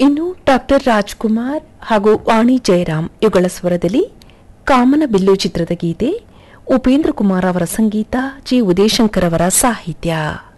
ಇನ್ನು ಡಾಕ್ಟರ್ ರಾಜ್ಕುಮಾರ್ ಹಾಗೂ ವಾಣಿ ಜಯರಾಮ್ ಇವುಗಳ ಸ್ವರದಲ್ಲಿ ಕಾಮನ ಬಿಲ್ಲು ಚಿತ್ರದ ಗೀತೆ, ಉಪೇಂದ್ರ ಕುಮಾರ್ ಅವರ ಸಂಗೀತ, ಜಿ ಉದಯಶಂಕರ್ ಅವರ ಸಾಹಿತ್ಯ.